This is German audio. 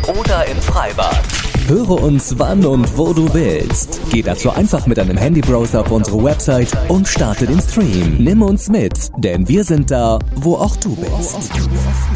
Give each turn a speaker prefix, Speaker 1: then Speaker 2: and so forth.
Speaker 1: oder im Freibad.
Speaker 2: Höre uns wann und wo du willst. Geh dazu einfach mit deinem Handybrowser auf unsere Website und starte den Stream. Nimm uns mit, denn wir sind da, wo auch du bist.